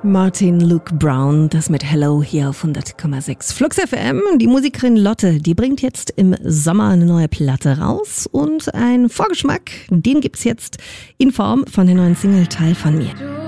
Martin Luke Brown, das mit Hello hier auf 100,6 Flux FM. Die Musikerin Lotte, die bringt jetzt im Sommer eine neue Platte raus und einen Vorgeschmack, den gibt's jetzt in Form von der neuen Single Teil von mir.